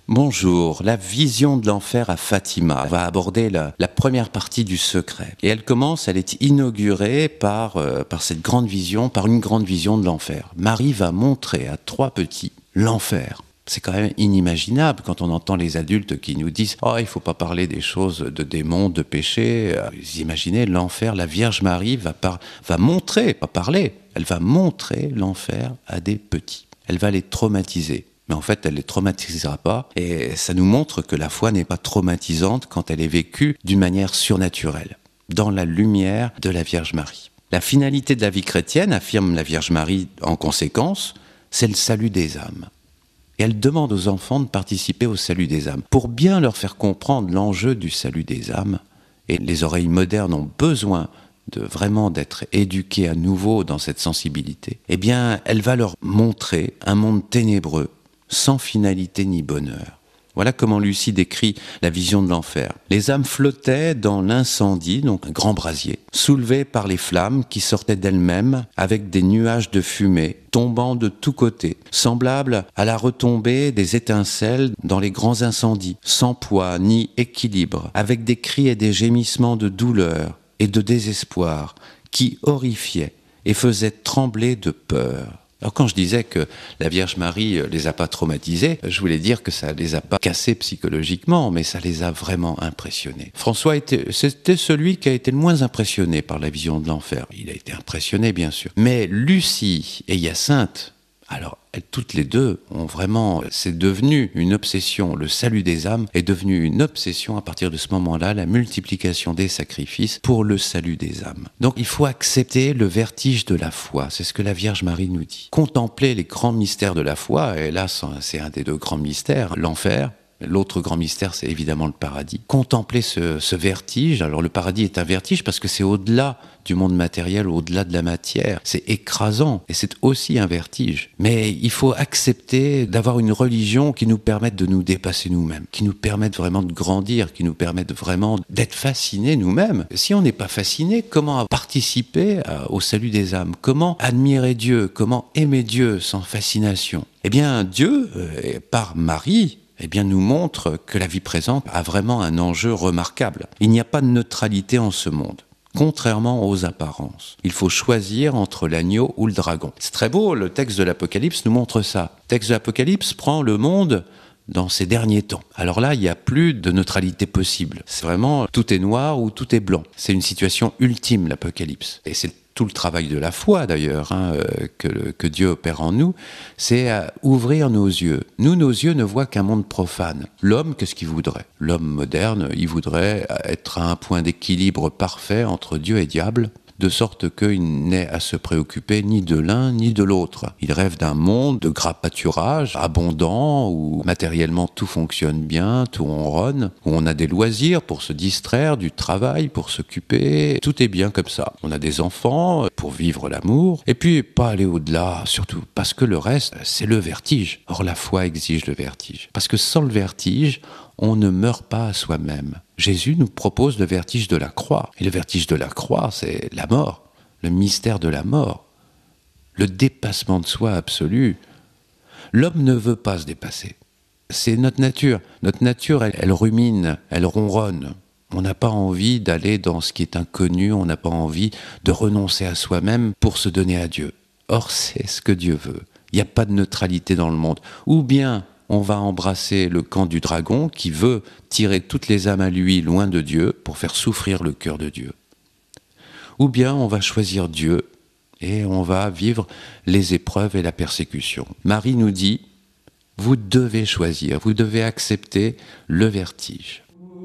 Bonjour, la vision de l'enfer à Fatima va aborder la première partie du secret. Et elle est inaugurée par cette grande vision, par une grande vision de l'enfer. Marie va montrer à 3 petits l'enfer. C'est quand même inimaginable quand on entend les adultes qui nous disent « Oh, il ne faut pas parler des choses de démons, de péchés. » Vous imaginez l'enfer, la Vierge Marie va montrer, pas parler, elle va montrer l'enfer à des petits. Elle va les traumatiser. Mais en fait, elle ne les traumatisera pas. Et ça nous montre que la foi n'est pas traumatisante quand elle est vécue d'une manière surnaturelle, dans la lumière de la Vierge Marie. La finalité de la vie chrétienne, affirme la Vierge Marie en conséquence, c'est le salut des âmes. Et elle demande aux enfants de participer au salut des âmes. Pour bien leur faire comprendre l'enjeu du salut des âmes, et les oreilles modernes ont besoin vraiment d'être éduquées à nouveau dans cette sensibilité, eh bien, elle va leur montrer un monde ténébreux, sans finalité ni bonheur. Voilà comment Lucie décrit la vision de l'enfer. Les âmes flottaient dans l'incendie, donc un grand brasier, soulevées par les flammes qui sortaient d'elles-mêmes avec des nuages de fumée tombant de tous côtés, semblables à la retombée des étincelles dans les grands incendies, sans poids ni équilibre, avec des cris et des gémissements de douleur et de désespoir qui horrifiaient et faisaient trembler de peur. Alors quand je disais que la Vierge Marie les a pas traumatisés, je voulais dire que ça les a pas cassés psychologiquement, mais ça les a vraiment impressionnés. François c'était celui qui a été le moins impressionné par la vision de l'enfer. Il a été impressionné, bien sûr. Mais Lucie et Hyacinthe, alors toutes les deux ont vraiment, c'est devenu une obsession. Le salut des âmes est devenu une obsession à partir de ce moment-là, la multiplication des sacrifices pour le salut des âmes. Donc il faut accepter le vertige de la foi, c'est ce que la Vierge Marie nous dit. Contempler les grands mystères de la foi, et là c'est un des 2 grands mystères, l'enfer. L'autre grand mystère, c'est évidemment le paradis. Contempler ce vertige, alors le paradis est un vertige parce que c'est au-delà du monde matériel, au-delà de la matière. C'est écrasant et c'est aussi un vertige. Mais il faut accepter d'avoir une religion qui nous permette de nous dépasser nous-mêmes, qui nous permette vraiment de grandir, qui nous permette vraiment d'être fascinés nous-mêmes. Si on n'est pas fasciné, comment participer au salut des âmes? Comment admirer Dieu? Comment aimer Dieu sans fascination? Eh bien, Dieu, par Marie, nous montre que la vie présente a vraiment un enjeu remarquable. Il n'y a pas de neutralité en ce monde, contrairement aux apparences. Il faut choisir entre l'agneau ou le dragon. C'est très beau, le texte de l'Apocalypse nous montre ça. Le texte de l'Apocalypse prend le monde dans ces derniers temps. Alors là, il n'y a plus de neutralité possible. C'est vraiment tout est noir ou tout est blanc. C'est une situation ultime, l'Apocalypse. Et c'est tout le travail de la foi d'ailleurs que Dieu opère en nous, c'est ouvrir nos yeux. Nous, nos yeux ne voient qu'un monde profane. L'homme, qu'est-ce qu'il voudrait? L'homme moderne, il voudrait être à un point d'équilibre parfait entre Dieu et diable, de sorte qu'il n'ait à se préoccuper ni de l'un ni de l'autre. Il rêve d'un monde de gras pâturage, abondant, où matériellement tout fonctionne bien, tout ronronne, où on a des loisirs pour se distraire, du travail pour s'occuper, tout est bien comme ça. On a des enfants pour vivre l'amour, et puis pas aller au-delà, surtout parce que le reste, c'est le vertige. Or la foi exige le vertige, parce que sans le vertige, on ne meurt pas à soi-même. Jésus nous propose le vertige de la croix. Et le vertige de la croix, c'est la mort, le mystère de la mort, le dépassement de soi absolu. L'homme ne veut pas se dépasser. C'est notre nature. Notre nature, elle rumine, elle ronronne. On n'a pas envie d'aller dans ce qui est inconnu, on n'a pas envie de renoncer à soi-même pour se donner à Dieu. Or, c'est ce que Dieu veut. Il n'y a pas de neutralité dans le monde. Ou bien on va embrasser le camp du dragon qui veut tirer toutes les âmes à lui loin de Dieu pour faire souffrir le cœur de Dieu. Ou bien on va choisir Dieu et on va vivre les épreuves et la persécution. Marie nous dit, vous devez choisir, vous devez accepter le vertige.